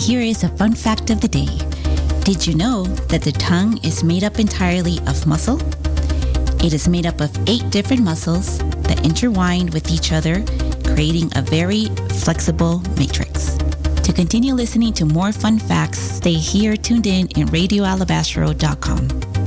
here is a fun fact of the day. Did you know that the tongue is made up entirely of muscle? It is made up of 8 different muscles that intertwine with each other, creating a very flexible matrix. To continue listening to more fun facts, stay here tuned in radioalabastro.com.